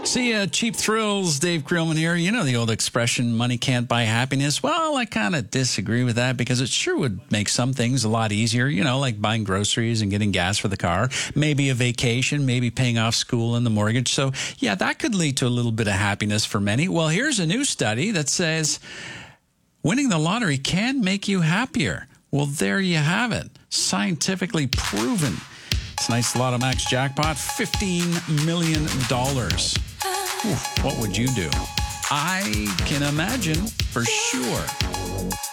See, cheap thrills, Dave Creelman here. You know the old expression, money can't buy happiness. Well, I kind of disagree with that because it sure would make some things a lot easier, like buying groceries and getting gas for the car, maybe a vacation, maybe paying off school and the mortgage. So, yeah, that could lead to a little bit of happiness for many. Well, here's a new study that says winning the lottery can make you happier. Well, there you have it. Scientifically proven. It's a nice Lotto Max jackpot, $15 million. What would you do? I can imagine for sure.